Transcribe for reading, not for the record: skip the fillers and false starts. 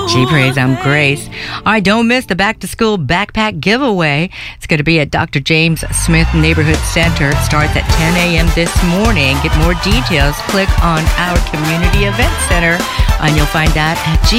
Gee, praise, I'm Grace. All right, don't miss the back-to-school backpack giveaway. It's going to be at Dr. James Smith Neighborhood Center. It starts at 10 a.m. this morning. Get more details, click on our Community Event Center, and you'll find that at